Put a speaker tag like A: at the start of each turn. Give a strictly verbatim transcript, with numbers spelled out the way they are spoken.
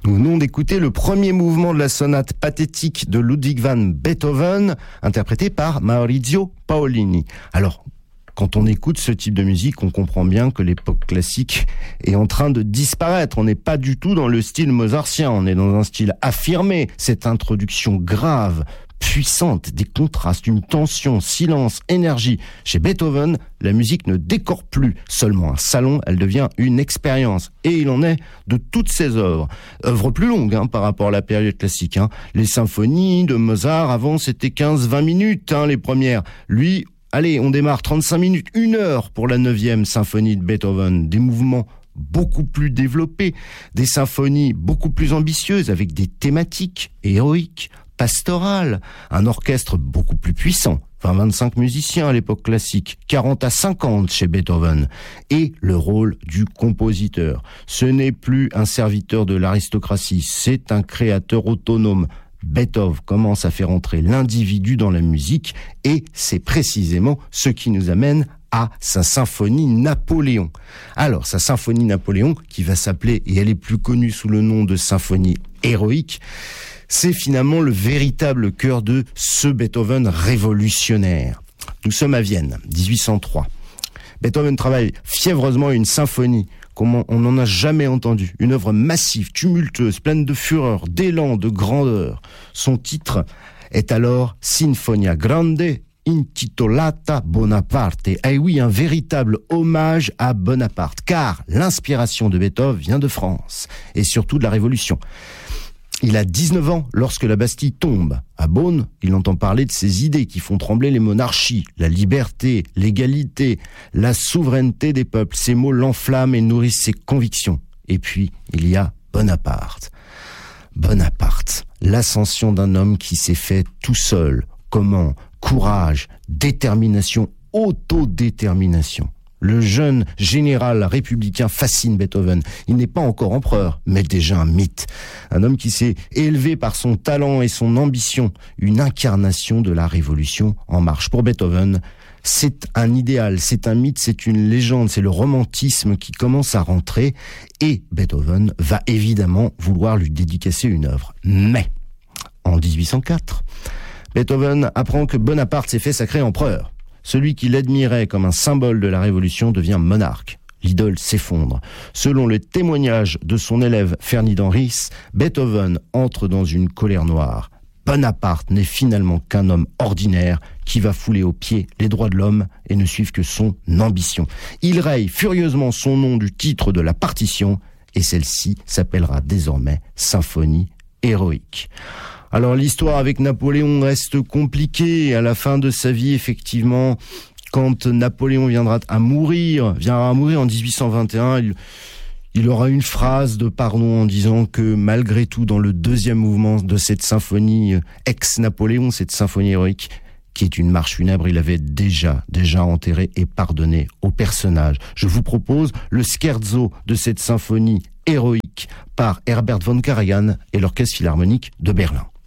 A: Nous venons d'écouter le premier mouvement de la sonate pathétique de Ludwig van Beethoven, interprété par Maurizio Paolini. Alors, quand on écoute ce type de musique, on comprend bien que l'époque classique est en train de disparaître. On n'est pas du tout dans le style mozartien, on est dans un style affirmé. Cette introduction grave, puissante, des contrastes, une tension, silence, énergie. Chez Beethoven, la musique ne décore plus seulement un salon, elle devient une expérience. Et il en est de toutes ses œuvres. Œuvres plus longues hein, par rapport à la période classique. Hein. Les symphonies de Mozart, avant, c'était quinze à vingt minutes, hein, les premières. Lui, allez, on démarre trente-cinq minutes, une heure pour la neuvième symphonie de Beethoven. Des mouvements beaucoup plus développés, des symphonies beaucoup plus ambitieuses, avec des thématiques héroïques, pastorales, un orchestre beaucoup plus puissant, vingt à vingt-cinq musiciens à l'époque classique, quarante à cinquante chez Beethoven, et le rôle du compositeur. Ce n'est plus un serviteur de l'aristocratie, c'est un créateur autonome. Beethoven commence à faire entrer l'individu dans la musique, et c'est précisément ce qui nous amène à sa symphonie Napoléon. Alors, sa symphonie Napoléon, qui va s'appeler, et elle est plus connue sous le nom de symphonie héroïque, c'est finalement le véritable cœur de ce Beethoven révolutionnaire. Nous sommes à Vienne, dix-huit cent trois. Beethoven travaille fiévreusement une symphonie comme on n'en a jamais entendu. Une œuvre massive, tumultueuse, pleine de fureur, d'élan, de grandeur. Son titre est alors Sinfonia Grande intitolata Bonaparte. Eh oui, un véritable hommage à Bonaparte, car l'inspiration de Beethoven vient de France, et surtout de la Révolution. Il a dix-neuf ans lorsque la Bastille tombe. À Beaune, il entend parler de ces idées qui font trembler les monarchies, la liberté, l'égalité, la souveraineté des peuples. Ces mots l'enflamment et nourrissent ses convictions. Et puis, il y a Bonaparte. Bonaparte, l'ascension d'un homme qui s'est fait tout seul. Comment ? Courage, détermination, autodétermination. Le jeune général républicain fascine Beethoven. Il n'est pas encore empereur, mais déjà un mythe. Un homme qui s'est élevé par son talent et son ambition. Une incarnation de la révolution en marche. Pour Beethoven, c'est un idéal, c'est un mythe, c'est une légende, c'est le romantisme qui commence à rentrer. Et Beethoven va évidemment vouloir lui dédicacer une œuvre. Mais, en dix-huit cent quatre, Beethoven apprend que Bonaparte s'est fait sacrer empereur. Celui qui l'admirait comme un symbole de la Révolution devient monarque. L'idole s'effondre. Selon le témoignage de son élève Ferdinand Ries, Beethoven entre dans une colère noire. Bonaparte n'est finalement qu'un homme ordinaire qui va fouler aux pieds les droits de l'homme et ne suivre que son ambition. Il raye furieusement son nom du titre de la partition et celle-ci s'appellera désormais Symphonie héroïque. Alors l'histoire avec Napoléon reste compliquée. À la fin de sa vie, effectivement, quand Napoléon viendra à mourir, viendra à mourir en dix-huit cent vingt et un, il, il aura une phrase de pardon en disant que malgré tout, dans le deuxième mouvement de cette symphonie ex-Napoléon, cette symphonie héroïque, qui est une marche funèbre, il avait déjà, déjà enterré et pardonné au personnage. Je vous propose le scherzo de cette symphonie héroïque par Herbert von Karajan et l'Orchestre Philharmonique de Berlin.